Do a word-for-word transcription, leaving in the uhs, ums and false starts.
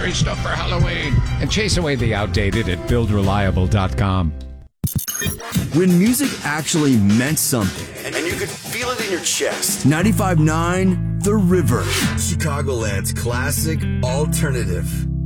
scary stuff for Halloween. And chase away the outdated at build reliable dot com. When music actually meant something, And you could feel it in your chest. ninety-five point nine The River. Chicagoland's classic alternative.